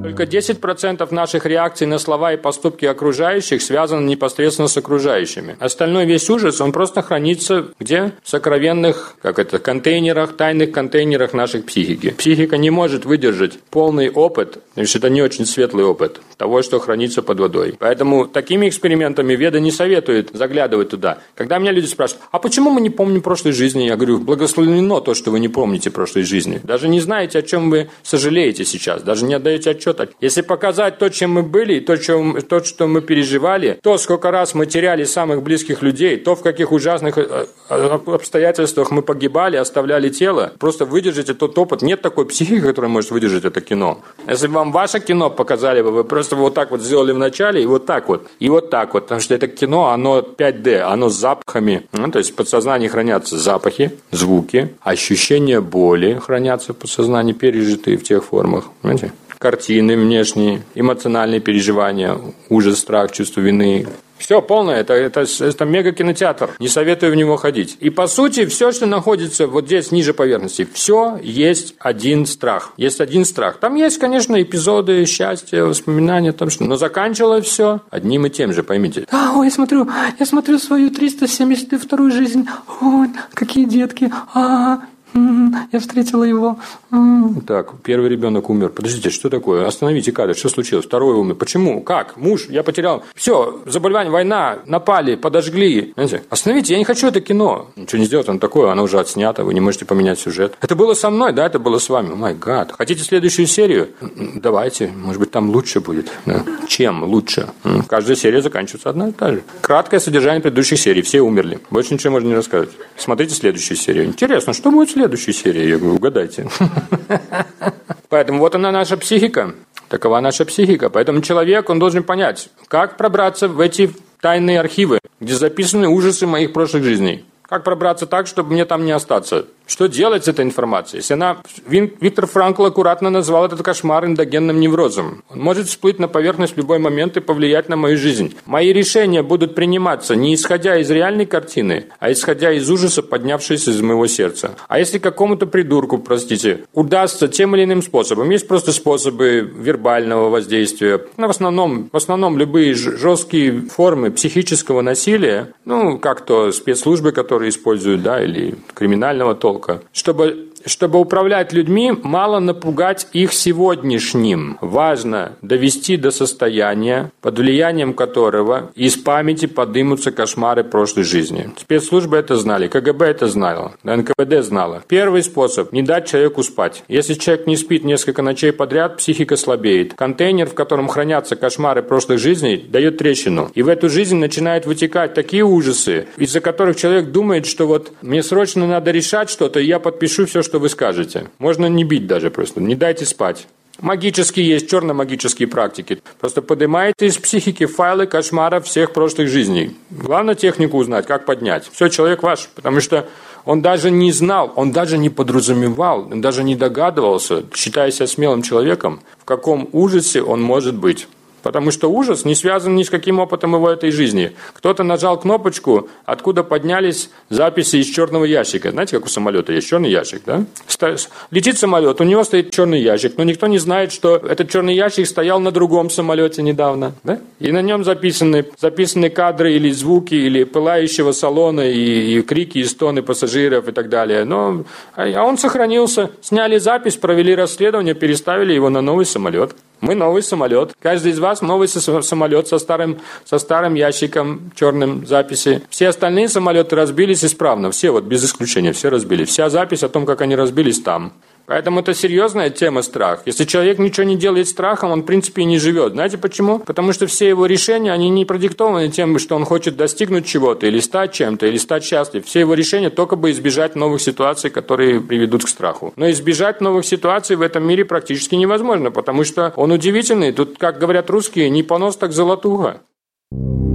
Только 10% наших реакций на слова и поступки окружающих связаны непосредственно с окружающими. Остальной весь ужас, он просто хранится где? В сокровенных, контейнерах, тайных контейнерах нашей психики. Психика не может выдержать полный опыт, значит, это не очень светлый опыт того, что хранится под водой. Поэтому такими экспериментами Веда не советует заглядывать туда. Когда меня люди спрашивают, а почему мы не помним прошлой жизни? Я говорю, благословлено то, что вы не помните прошлой жизни. Даже не знаете, о чем вы сожалеете сейчас, даже не отдаете отчета. Если показать то, чем мы были, и то, что мы переживали, то, сколько раз мы теряли самых близких людей, то, в каких ужасных обстоятельствах мы погибали, оставляли тело, просто выдержите тот опыт. Нет такой психики, которая может выдержать это кино. Если бы вам ваше кино показали бы, вы просто вот так вот сделали в начале, и вот так вот, потому что это кино, оно 5D, оно с запахами, то есть в подсознании хранятся запахи, звуки, ощущения боли хранятся в подсознании, пережитые в тех формах, понимаете? Картины внешние, эмоциональные переживания, ужас, страх, чувство вины. Все полное, это мега-кинотеатр. Не советую в него ходить. И по сути, все, что находится вот здесь, ниже поверхности, все есть один страх. Есть один страх. Там есть, конечно, эпизоды счастья, воспоминания, там что. Но заканчивалось все одним и тем же, поймите. Я смотрю свою 372-ю жизнь. Ой, какие детки. Я встретила его. Так, первый ребенок умер. Подождите, что такое? Остановите кадр. Что случилось? Второй умер. Почему? Как? Муж? Я потерял. Все, заболевание, война, напали, подожгли. Знаете, остановите, я не хочу это кино. Ничего не сделать, оно такое, оно уже отснято, вы не можете поменять сюжет. Это было со мной, да, это было с вами. Май гад. Хотите следующую серию? Давайте, может быть, там лучше будет. Да. Чем лучше? Каждая серия заканчивается одна и та же. Краткое содержание предыдущих серий. Все умерли. Больше ничего можно не рассказывать. Смотрите следующую серию. Интересно, что будет в следующей серии? Я говорю, угадайте. Поэтому вот она наша психика. Такова наша психика. Поэтому человек, он должен понять, как пробраться в эти тайные архивы, где записаны ужасы моих прошлых жизней. Как пробраться так, чтобы мне там не остаться? Что делать с этой информацией? Виктор Франкл аккуратно назвал этот кошмар эндогенным неврозом. Он может всплыть на поверхность в любой момент и повлиять на мою жизнь. Мои решения будут приниматься не исходя из реальной картины, а исходя из ужаса, поднявшегося из моего сердца. А если какому-то придурку, удастся тем или иным способом, есть просто способы вербального воздействия, в основном любые жесткие формы психического насилия, как то спецслужбы, которые используют, или криминального толка, чтобы управлять людьми, мало напугать их сегодняшним. Важно довести до состояния, под влиянием которого из памяти подымутся кошмары прошлой жизни. Спецслужбы это знали, КГБ это знало, НКВД знало. Первый способ – не дать человеку спать. Если человек не спит несколько ночей подряд, психика слабеет. Контейнер, в котором хранятся кошмары прошлых жизней, дает трещину. И в эту жизнь начинают вытекать такие ужасы, из-за которых человек думает, что мне срочно надо решать что-то, и я подпишу все, что вы скажете. Можно не бить даже просто. Не дайте спать. Магические есть, черно-магические практики. Просто поднимаете из психики файлы кошмаров всех прошлых жизней. Главное технику узнать, как поднять. Все, человек ваш. Потому что он даже не знал, он даже не подразумевал, он даже не догадывался, считая себя смелым человеком, в каком ужасе он может быть. Потому что ужас не связан ни с каким опытом его этой жизни. Кто-то нажал кнопочку, откуда поднялись записи из черного ящика. Знаете, как у самолета есть черный ящик, да? Летит самолет, у него стоит черный ящик, но никто не знает, что этот черный ящик стоял на другом самолете недавно, да? И на нем записаны кадры или звуки, или пылающего салона, и крики, и стоны пассажиров и так далее. А он сохранился. Сняли запись, провели расследование, переставили его на новый самолет. Мы новый самолет. Каждый из вас новый самолет со старым ящиком черным записи. Все остальные самолеты разбились исправно. Все без исключения, все разбились. Вся запись о том, как они разбились там. Поэтому это серьезная тема страх. Если человек ничего не делает страхом, он в принципе и не живет. Знаете почему? Потому что все его решения, они не продиктованы тем, что он хочет достигнуть чего-то, или стать чем-то, или стать счастлив. Все его решения только бы избежать новых ситуаций, которые приведут к страху. Но избежать новых ситуаций в этом мире практически невозможно, потому что он удивительный. Тут, как говорят русские, не понос, так золотуха.